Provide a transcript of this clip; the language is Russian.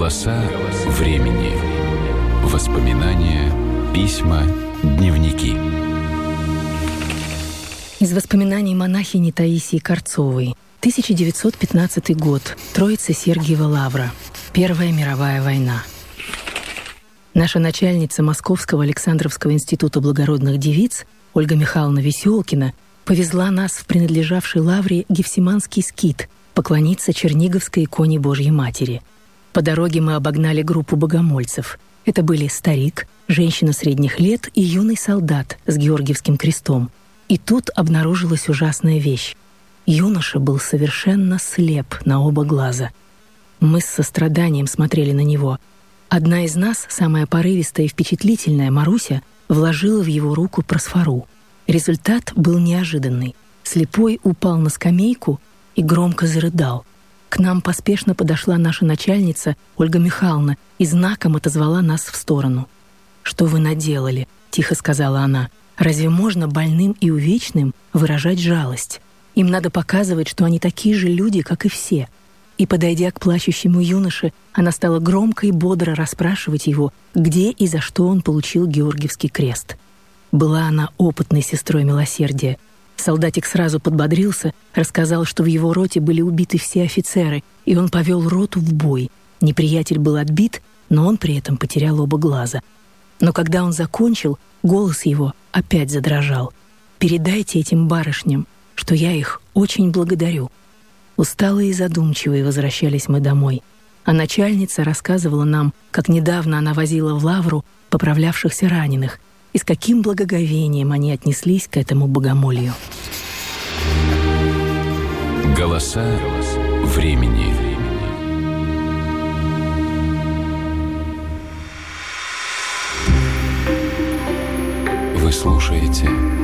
Голоса времени. Воспоминания, письма, дневники. Из воспоминаний монахини Таисии Корцовой. 1915 год. Троица Сергиева Лавра. Первая мировая война. Наша начальница Московского Александровского института благородных девиц Ольга Михайловна Веселкина повезла нас в принадлежавший Лавре Гефсиманский скит поклониться Черниговской иконе Божьей Матери. По дороге мы обогнали группу богомольцев. Это были старик, женщина средних лет и юный солдат с Георгиевским крестом. И тут обнаружилась ужасная вещь. Юноша был совершенно слеп на оба глаза. Мы с состраданием смотрели на него. Одна из нас, самая порывистая и впечатлительная, Маруся, вложила в его руку просфору. Результат был неожиданный. Слепой упал на скамейку и громко зарыдал. К нам поспешно подошла наша начальница Ольга Михайловна и знаком отозвала нас в сторону. «Что вы наделали?» — тихо сказала она. «Разве можно больным и увечным выражать жалость? Им надо показывать, что они такие же люди, как и все». И, подойдя к плачущему юноше, она стала громко и бодро расспрашивать его, где и за что он получил Георгиевский крест. Была она опытной сестрой милосердия. Солдатик сразу подбодрился, рассказал, что в его роте были убиты все офицеры, и он повел роту в бой. Неприятель был отбит, но он при этом потерял оба глаза. Но когда он закончил, голос его опять задрожал. «Передайте этим барышням, что я их очень благодарю». Усталые и задумчивые возвращались мы домой, а начальница рассказывала нам, как недавно она возила в Лавру поправлявшихся раненых, и с каким благоговением они отнеслись к этому богомолью. Голоса времени. Вы слушаете